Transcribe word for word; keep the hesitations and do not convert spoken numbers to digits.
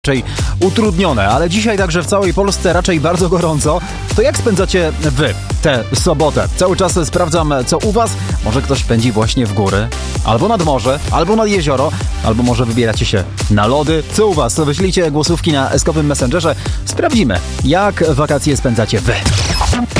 raczej utrudnione, ale dzisiaj także w całej Polsce raczej bardzo gorąco. To jak spędzacie wy tę sobotę? Cały czas sprawdzam, co u was. Może ktoś pędzi właśnie w góry, albo nad morze, albo nad jezioro, albo może wybieracie się na lody. Co u was? Wyślijcie głosówki na eskowym Messengerze. Sprawdzimy, jak wakacje spędzacie wy.